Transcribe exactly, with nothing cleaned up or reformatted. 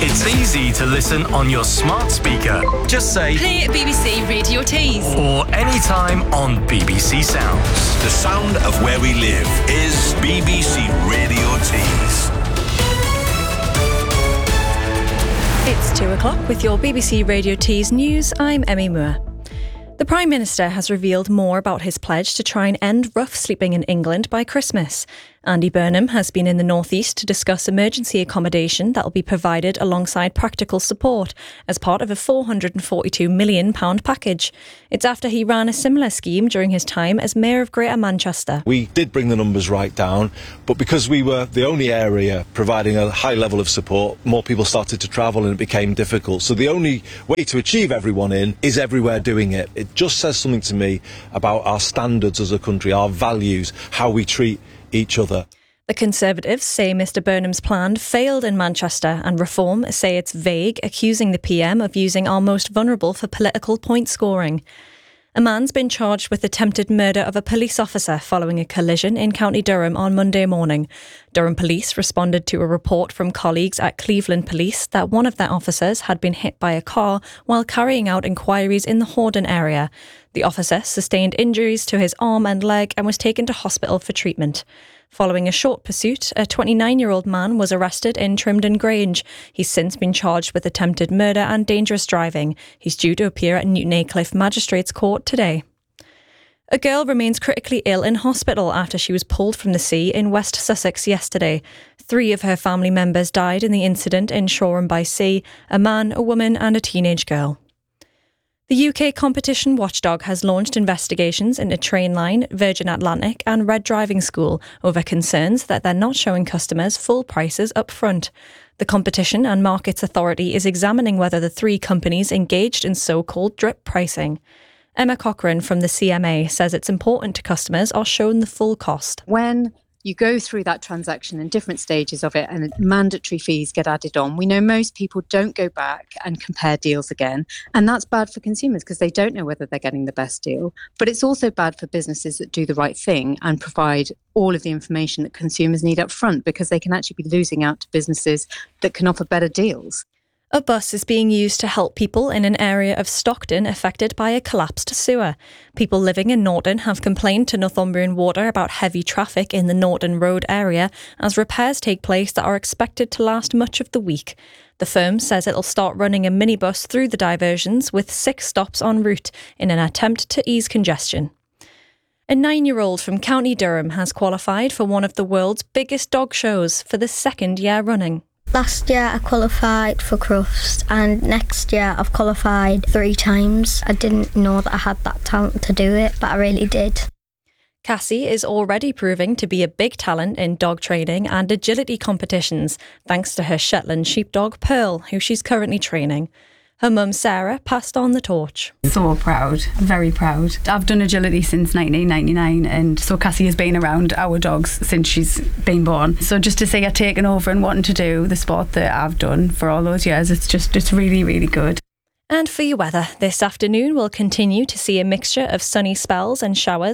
It's easy to listen on your smart speaker. Just say play B B C Radio Tees or anytime on B B C Sounds. The sound of where we live is B B C Radio Tees. It's two o'clock with your B B C Radio Tees news. I'm Emmy Moore. The Prime Minister has revealed more about his pledge to try and end rough sleeping in England by Christmas. Andy Burnham has been in the North East to discuss emergency accommodation that will be provided alongside practical support as part of a four hundred forty-two million pounds package. It's after he ran a similar scheme during his time as Mayor of Greater Manchester. We did bring the numbers right down, but because we were the only area providing a high level of support, more people started to travel and it became difficult. So the only way to achieve everyone in is everywhere doing it. It just says something to me about our standards as a country, our values, how we treat each other. The Conservatives say Mr Burnham's plan failed in Manchester, and Reform say it's vague, accusing the P M of using our most vulnerable for political point scoring. A man's been charged with attempted murder of a police officer following a collision in County Durham on Monday morning. Durham Police responded to a report from colleagues at Cleveland Police that one of their officers had been hit by a car while carrying out inquiries in the Hordern area. The officer sustained injuries to his arm and leg and was taken to hospital for treatment. Following a short pursuit, a twenty-nine-year-old man was arrested in Trimdon Grange. He's since been charged with attempted murder and dangerous driving. He's due to appear at Newton Aycliffe Magistrates Court today. A girl remains critically ill in hospital after she was pulled from the sea in West Sussex yesterday. Three of her family members died in the incident in Shoreham-by-Sea: a man, a woman and a teenage girl. The U K competition watchdog has launched investigations into Trainline, Virgin Atlantic and Red Driving School over concerns that they're not showing customers full prices up front. The Competition and Markets Authority is examining whether the three companies engaged in so-called drip pricing. Emma Cochrane from the C M A says it's important to customers are shown the full cost. When you go through that transaction in different stages of it and mandatory fees get added on, we know most people don't go back and compare deals again. And that's bad for consumers because they don't know whether they're getting the best deal. But it's also bad for businesses that do the right thing and provide all of the information that consumers need up front, because they can actually be losing out to businesses that can offer better deals. A bus is being used to help people in an area of Stockton affected by a collapsed sewer. People living in Norton have complained to Northumbrian Water about heavy traffic in the Norton Road area as repairs take place that are expected to last much of the week. The firm says it'll start running a minibus through the diversions with six stops en route in an attempt to ease congestion. A nine-year-old from County Durham has qualified for one of the world's biggest dog shows for the second year running. Last year I qualified for Crufts and next year I've qualified three times. I didn't know that I had that talent to do it, but I really did. Cassie is already proving to be a big talent in dog training and agility competitions, thanks to her Shetland sheepdog Pearl, who she's currently training. Her mum Sarah passed on the torch. So proud, very proud. I've done agility since nineteen ninety-nine, and so Cassie has been around our dogs since she's been born. So just to see her taking over and wanting to do the sport that I've done for all those years, it's just, it's really, really good. And for your weather, this afternoon we'll continue to see a mixture of sunny spells and showers